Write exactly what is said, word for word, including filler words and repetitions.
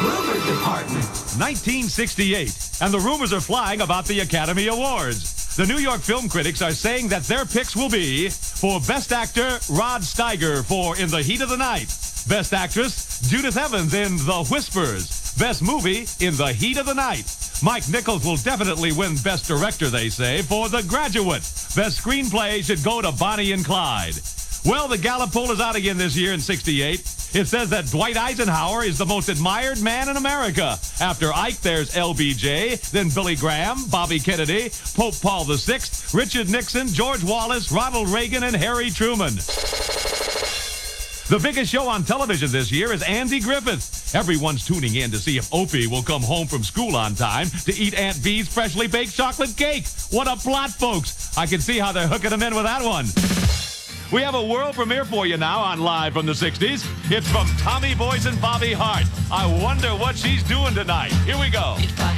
rumor department. nineteen sixty-eight, and the rumors are flying about the Academy Awards. The New York film critics are saying that their picks will be for Best Actor, Rod Steiger for In the Heat of the Night. Best Actress, Judith Evans in The Whispers. Best Movie, In the Heat of the Night. Mike Nichols will definitely win Best Director, they say, for The Graduate. Best Screenplay should go to Bonnie and Clyde. Well, the Gallup poll is out again this year in sixty-eight. It says that Dwight Eisenhower is the most admired man in America. After Ike, there's L B J, then Billy Graham, Bobby Kennedy, Pope Paul the Sixth, Richard Nixon, George Wallace, Ronald Reagan, and Harry Truman. The biggest show on television this year is Andy Griffith. Everyone's tuning in to see if Opie will come home from school on time to eat Aunt Bee's freshly baked chocolate cake. What a plot, folks. I can see how they're hooking him in with that one. We have a world premiere for you now on Live from the sixties. It's from Tommy Boyce and Bobby Hart. I wonder what she's doing tonight. Here we go. If I